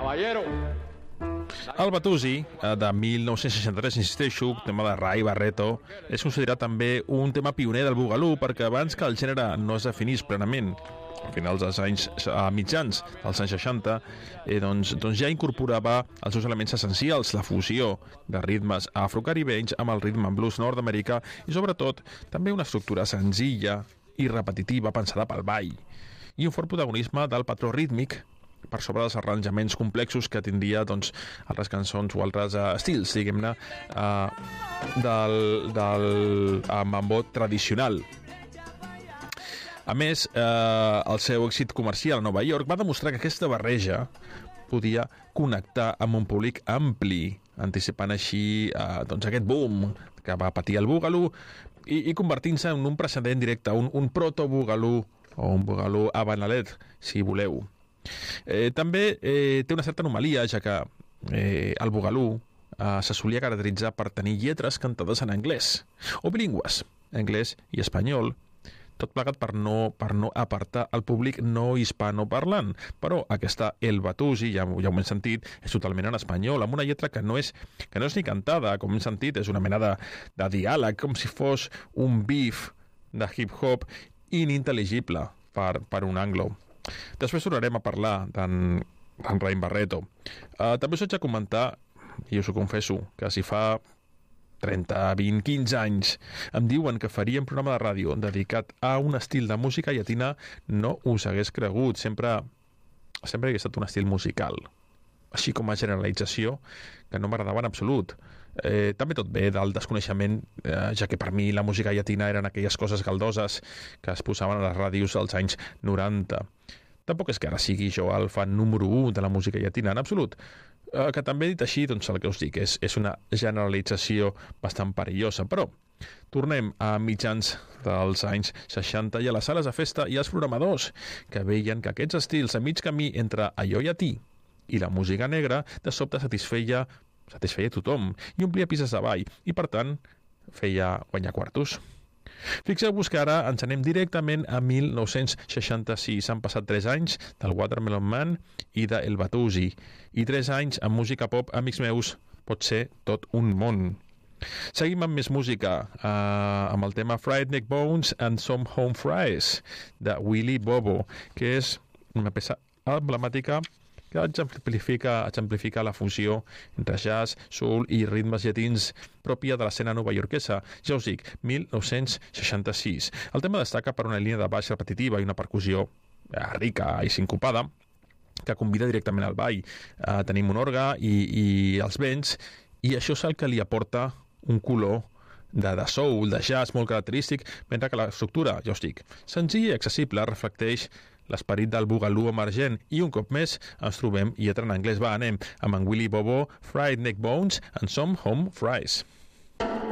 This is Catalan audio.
caballero. El Batusi, de 1963, insisteixo, tema de Ray Barretto, és considerat també un tema pioner del Boogaloo, perquè abans que el gènere no es definís plenament, a finals dels anys mitjans dels anys 60, doncs ja incorporava els seus elements essencials, la fusió de ritmes afrocaribenys amb el ritme blues nord-americà i, sobretot, també una estructura senzilla i repetitiva pensada pel ball, i un fort protagonisme del patró rítmic per sobre dels arranjaments complexos que tindria doncs, altres cançons o altres estils, diguem-ne, del mambo tradicional. A més, el seu èxit comercial a Nova York va demostrar que aquesta barreja podia connectar amb un públic ampli, anticipant així doncs aquest boom que va patir el Boogaloo i convertint-se en un precedent directe, un proto-Boogaloo o un Boogaloo a Banalet, si voleu. També té una certa anomalia, ja que el Boogaloo se solia caracteritzar per tenir lletres cantades en anglès o bilingües, anglès i espanyol, tot plegat per no apartar el públic no hispanoparlant. Però aquesta El Batusi, ja ho hem sentit, és totalment en espanyol, amb una lletra que no és ni cantada, com hem sentit, és una mena de diàleg, com si fos un beef de hip-hop inintel·ligible per un anglo. Després tornarem a parlar d'en Ray Barretto. També us haig de comentar, i us ho confesso, que si fa 30, 20, 15 anys em diuen que faria un programa de ràdio dedicat a un estil de música llatina, no us hagués cregut. Sempre hagués estat un estil musical, així com a generalització, que no m'agradava en absolut. També tot ve del desconeixement, ja que per mi la música llatina eren aquelles coses galdoses que es posaven a les ràdios als anys 90. Tampoc és que ara sigui jo el fan número 1 de la música llatina, en absolut. Que també dit així, doncs el que us dic, és una generalització bastant perillosa. Però tornem a mitjans dels anys 60 i a les sales de festa i als programadors que veien que aquests estils a mig camí entre allò llatí i la música negra de sobte satisfeia tothom i omplia pistes de ball i, per tant, feia guanyar quartos. Fixeu-vos que ara ens anem directament a 1966. Han passat 3 anys del Watermelon Man i de El Batusi i 3 anys amb música pop, amics meus, pot ser tot un món. Seguim amb més música, amb el tema Fried Neck Bones and Some Home Fries de Willy Bobo, que és una peça emblemàtica que exemplifica la fusió entre jazz, soul i ritmes llatins pròpia de l'escena novaiorquesa. Ja us dic, 1966. El tema destaca per una línia de baix repetitiva i una percussió rica i sincopada que convida directament al ball. Tenim un orgue i els vents, i això és el que li aporta un color de soul, de jazz molt característic, mentre que l'estructura, ja us dic, senzilla i accessible, reflecteix l'esperit del Boogaloo emergent. I un cop més ens trobem lletra en anglès. Anem amb en Willy Bobo, Fried Neck Bones and Some Home Fries.